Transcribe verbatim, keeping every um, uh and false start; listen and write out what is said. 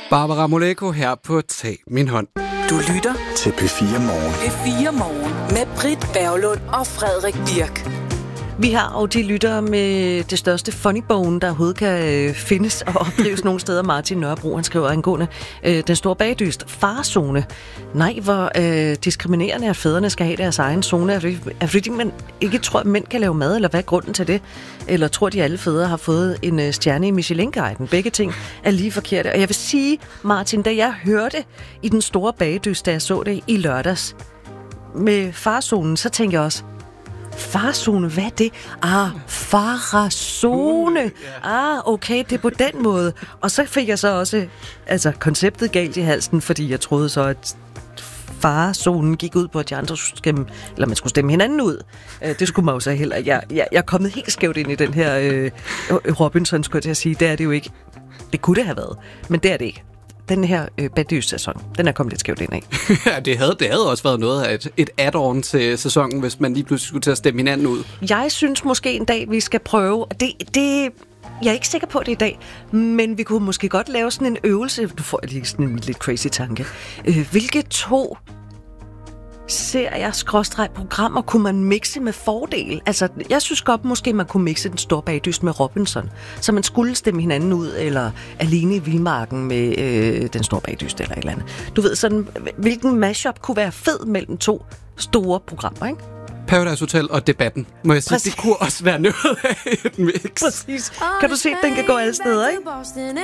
Barbara Moleko her på Tag min hånd. Du lytter til P fire Morgen. P fire Morgen med Britt Berglund og Frederik Birk. Vi har jo de lyttere med det største funny bone, der overhovedet kan øh, findes og opdrives nogle steder. Martin Nørrebro, han skriver angående øh, den store bagdyst. Farzone. Nej, hvor øh, diskriminerende, at fædrene skal have deres egen zone. Er det, er det fordi, man ikke tror, at mænd kan lave mad, eller hvad er grunden til det? Eller tror de, at alle fædre har fået en øh, stjerne i Michelin-guiden? Begge ting er lige forkerte. Og jeg vil sige, Martin, da jeg hørte i den store bagdyst, da jeg så det i lørdags med farzonen, så tænkte jeg også, farzone, hvad er det? Ah, farazone. Ah, okay, det er på den måde. Og så fik jeg så også altså, konceptet galt i halsen, fordi jeg troede så, at farzonen gik ud på, at de andre skulle stemme, eller man skulle stemme hinanden ud. Det skulle man jo så heller. Jeg, jeg, jeg er kommet helt skævt ind i den her øh, Robinson, skulle jeg til at sige. Det er det jo ikke. Det kunne det have været, men det er det ikke. Den her øh, bagdyst-sæson, den er kommet lidt skævt ind af. Ja, det havde, det havde også været noget af et, et add-on til sæsonen, hvis man lige pludselig skulle til at stemme hinanden ud. Jeg synes måske en dag, vi skal prøve, det, det, jeg er ikke sikker på det i dag, men vi kunne måske godt lave sådan en øvelse, du får lige sådan en lidt crazy tanke. Øh, hvilke to serier, skråstreg programmer, kunne man mixe med fordel? Altså, jeg synes godt, måske man kunne mixe den store bagdyst med Robinson, så man skulle stemme hinanden ud, eller alene i vildmarken med øh, den store bagdyst, eller et eller andet. Du ved, sådan, hvilken mashup kunne være fed mellem to store programmer, ikke? Paradise Hotel og Debatten, må jeg sige, Præcis. Det kunne også være noget af et mix. Præcis. Kan du se, at den kan gå alle steder, ikke?